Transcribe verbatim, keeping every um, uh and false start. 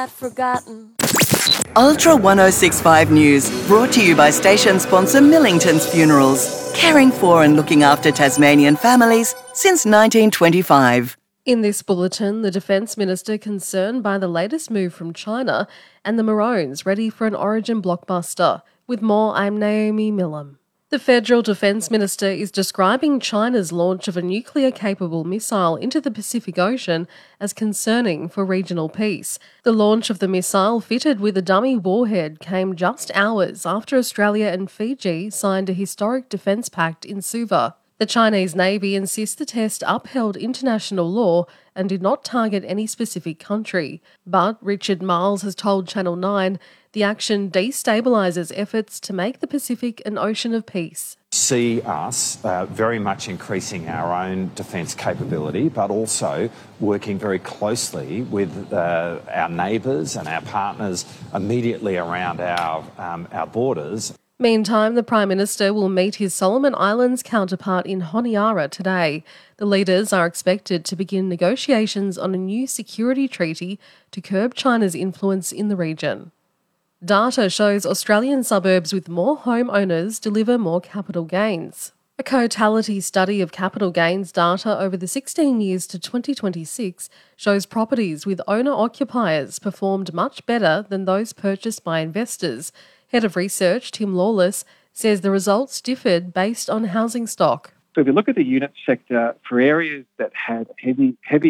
Forgotten. Ultra ten sixty-five News, brought to you by station sponsor Millington's Funerals, caring for and looking after Tasmanian families since nineteen twenty-five. In this bulletin, the Defence Minister concerned by the latest move from China and the Maroons ready for an Origin blockbuster. With more, I'm Naomi Millam. The Federal Defence Minister is describing China's launch of a nuclear-capable missile into the Pacific Ocean as concerning for regional peace. The launch of the missile fitted with a dummy warhead came just hours after Australia and Fiji signed a historic defence pact in Suva. The Chinese Navy insists the test upheld international law and did not target any specific country. But Richard Marles has told Channel nine the action destabilises efforts to make the Pacific an ocean of peace. See us uh, very much increasing our own defence capability, but also working very closely with uh, our neighbours and our partners immediately around our, um, our borders. Meantime, the Prime Minister will meet his Solomon Islands counterpart in Honiara today. The leaders are expected to begin negotiations on a new security treaty to curb China's influence in the region. Data shows Australian suburbs with more homeowners deliver more capital gains. A Cotality study of capital gains data over the sixteen years to twenty twenty-six shows properties with owner-occupiers performed much better than those purchased by investors. Head of Research, Tim Lawless, says the results differed based on housing stock. So if you look at the unit sector, for areas that had heavy, heavy